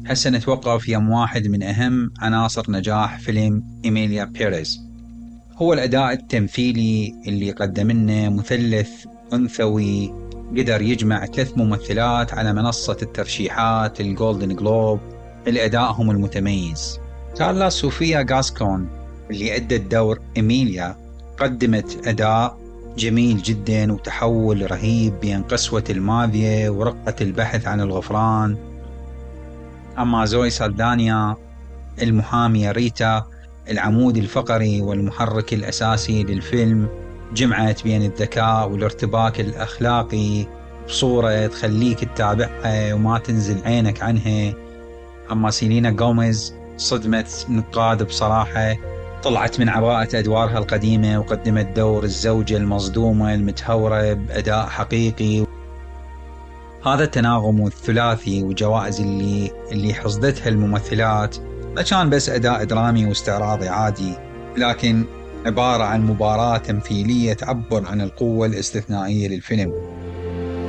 هسه نتوقف يم واحد من أهم عناصر نجاح فيلم إيميليا بيريز، هو الأداء التمثيلي اللي قدم لنا مثلث أنثوي قدر يجمع 3 ممثلات على منصة الترشيحات الجولدن جلوب لأدائهم المتميز. كارلا صوفيا غاسكون اللي أدت دور إيميليا قدمت أداء جميل جدا وتحول رهيب بين قسوة الماضية ورقة البحث عن الغفران. أما زوي سالدانيا المحامية ريتا، العمود الفقري والمحرك الأساسي للفيلم، جمعت بين الذكاء والارتباك الأخلاقي بصورة تخليك تتابعها وما تنزل عينك عنها. أما سيلينا غوميز صدمت نقاد بصراحة، طلعت من عباءة أدوارها القديمة وقدمت دور الزوجة المصدومة المتهورة بأداء حقيقي. هذا التناغم الثلاثي والجوائز اللي حصدتها الممثلات ما كان بس أداء درامي واستعراضي عادي، لكن عبارة عن مباراة تمثيلية تعبر عن القوة الاستثنائية للفيلم.